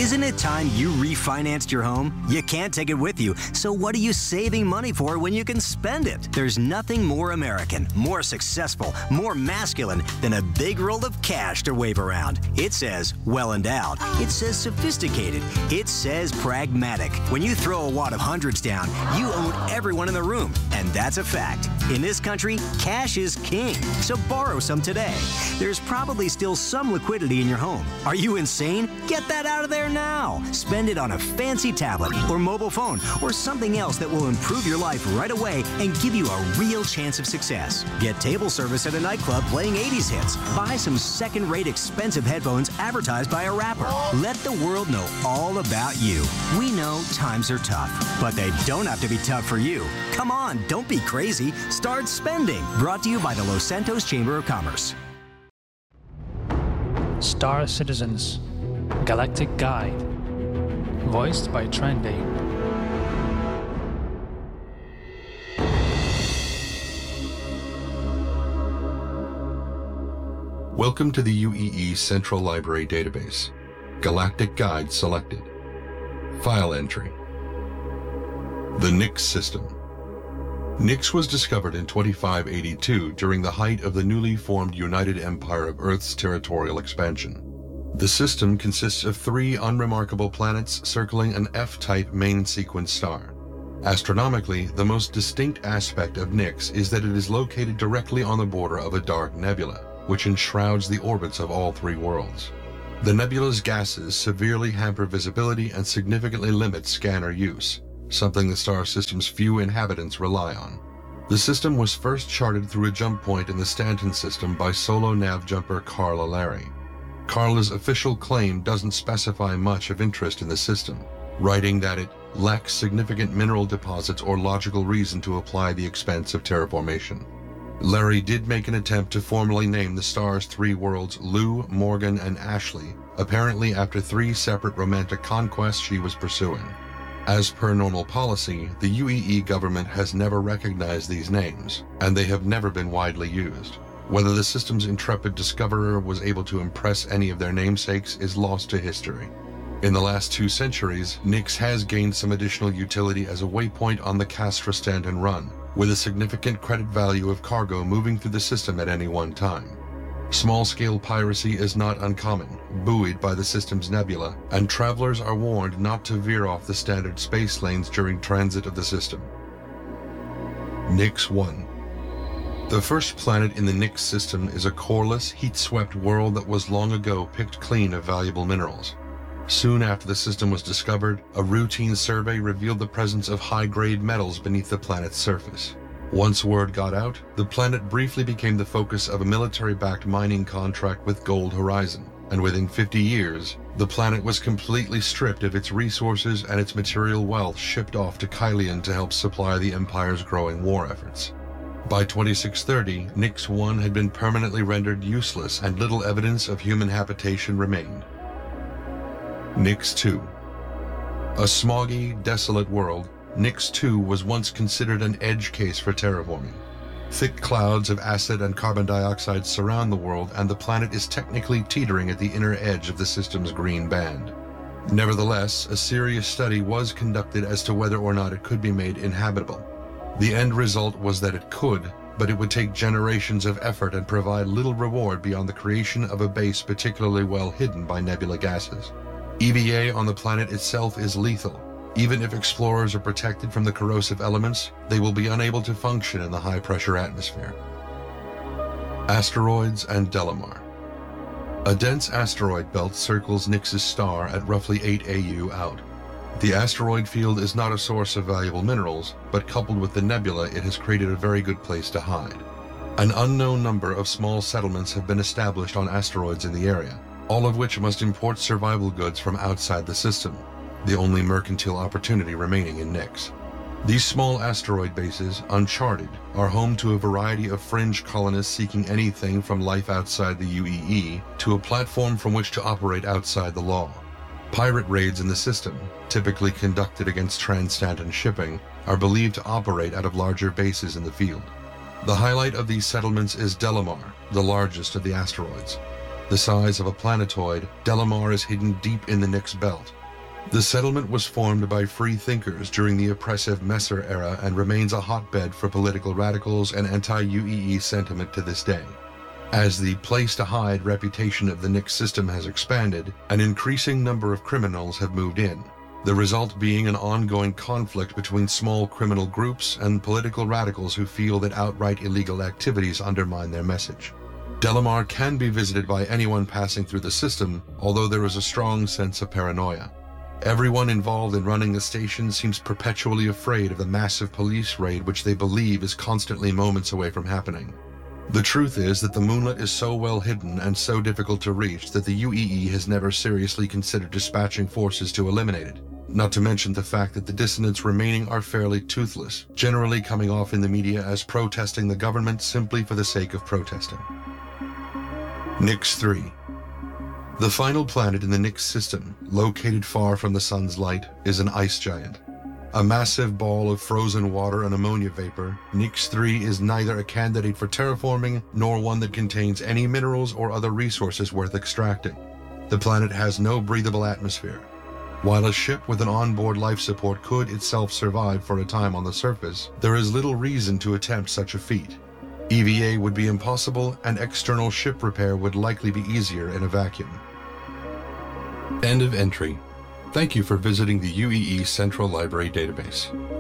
Isn't it time you refinanced your home? You can't take it with you, so what are you saving money for when you can spend it? There's nothing more American, more successful, more masculine than a big roll of cash to wave around. It says well endowed. It says sophisticated. It says pragmatic. When you throw a wad of hundreds down, you own everyone in the room, and that's a fact. In this country, cash is king, so borrow some today. There's probably still some liquidity in your home. Are you insane? Get that out of there now. Spend it on a fancy tablet or mobile phone or something else that will improve your life right away and give you a real chance of success. Get table service at a nightclub playing 80s hits. Buy some second-rate expensive headphones advertised by a rapper. Let the world know all about you. We know times are tough, but they don't have to be tough for you. Come on, don't be crazy. Start spending. Brought to you by the Los Santos Chamber of Commerce. Star Citizens Galactic Guide, voiced by Trendy. Welcome to the UEE Central Library Database. Galactic Guide selected. File entry. The Nix System. Nix was discovered in 2582 during the height of the newly formed United Empire of Earth's territorial expansion. The system consists of 3 unremarkable planets circling an F-type main sequence star. Astronomically, the most distinct aspect of Nix is that it is located directly on the border of a dark nebula, which enshrouds the orbits of all 3 worlds. The nebula's gases severely hamper visibility and significantly limit scanner use, something the star system's few inhabitants rely on. The system was first charted through a jump point in the Stanton system by solo nav jumper Carl Allary. Carla's official claim doesn't specify much of interest in the system, writing that it lacks significant mineral deposits or logical reason to apply the expense of terraformation. Larry did make an attempt to formally name the star's 3 worlds Lou, Morgan, and Ashley, apparently after 3 separate romantic conquests she was pursuing. As per normal policy, the UEE government has never recognized these names, and they have never been widely used. Whether the system's intrepid discoverer was able to impress any of their namesakes is lost to history. In the last 2 centuries, Nix has gained some additional utility as a waypoint on the Castra-Stanton run, with a significant credit value of cargo moving through the system at any one time. Small-scale piracy is not uncommon, buoyed by the system's nebula, and travelers are warned not to veer off the standard space lanes during transit of the system. Nix 1. The first planet in the Nix system is a coreless, heat-swept world that was long ago picked clean of valuable minerals. Soon after the system was discovered, a routine survey revealed the presence of high-grade metals beneath the planet's surface. Once word got out, the planet briefly became the focus of a military-backed mining contract with Gold Horizon, and within 50 years, the planet was completely stripped of its resources and its material wealth shipped off to Kylian to help supply the Empire's growing war efforts. By 2630, Nix 1 had been permanently rendered useless and little evidence of human habitation remained. Nix 2. A smoggy, desolate world, Nix 2 was once considered an edge case for terraforming. Thick clouds of acid and carbon dioxide surround the world, and the planet is technically teetering at the inner edge of the system's green band. Nevertheless, a serious study was conducted as to whether or not it could be made inhabitable. The end result was that it could, but it would take generations of effort and provide little reward beyond the creation of a base particularly well hidden by nebula gases. EVA on the planet itself is lethal. Even if explorers are protected from the corrosive elements, they will be unable to function in the high-pressure atmosphere. Asteroids and Delamar. A dense asteroid belt circles Nix's star at roughly 8 AU out. The asteroid field is not a source of valuable minerals, but coupled with the nebula, it has created a very good place to hide. An unknown number of small settlements have been established on asteroids in the area, all of which must import survival goods from outside the system, the only mercantile opportunity remaining in Nix. These small asteroid bases, uncharted, are home to a variety of fringe colonists seeking anything from life outside the UEE to a platform from which to operate outside the law. Pirate raids in the system, typically conducted against Trans-Stanton shipping, are believed to operate out of larger bases in the field. The highlight of these settlements is Delamar, the largest of the asteroids. The size of a planetoid, Delamar is hidden deep in the Nix belt, The settlement was formed by free thinkers during the oppressive Messer era and remains a hotbed for political radicals and anti-UEE sentiment to this day. As the place-to-hide reputation of the Nix system has expanded, an increasing number of criminals have moved in, the result being an ongoing conflict between small criminal groups and political radicals who feel that outright illegal activities undermine their message. Delamar can be visited by anyone passing through the system, although there is a strong sense of paranoia. Everyone involved in running the station seems perpetually afraid of the massive police raid which they believe is constantly moments away from happening. The truth is that the moonlet is so well hidden and so difficult to reach that the UEE has never seriously considered dispatching forces to eliminate it, not to mention the fact that the dissidents remaining are fairly toothless, generally coming off in the media as protesting the government simply for the sake of protesting. Nix 3. The final planet in the Nix system, located far from the sun's light, is an ice giant. A massive ball of frozen water and ammonia vapor, Nix 3 is neither a candidate for terraforming nor one that contains any minerals or other resources worth extracting. The planet has no breathable atmosphere. While a ship with an onboard life support could itself survive for a time on the surface, there is little reason to attempt such a feat. EVA would be impossible, and external ship repair would likely be easier in a vacuum. End of entry. Thank you for visiting the UEE Central Library database.